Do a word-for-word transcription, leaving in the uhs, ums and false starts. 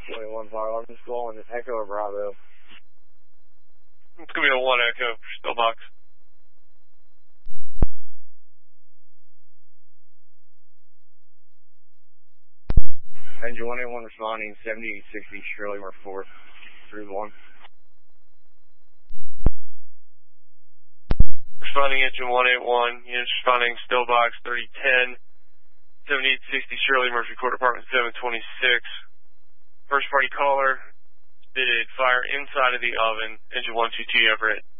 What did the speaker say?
twenty-one fire alarm, just go on Echo or Bravo. It's going to be a one Echo, still box. Engine one eighty-one responding, seventy-eight sixty, Shirley, Mark four, three one. Responding engine one eighty-one, units responding, still box thirty ten, seventy-eight sixty, Shirley, Murphy Court Department seven twenty-six. First party caller, did fire inside of the oven, engine one two two, Everett.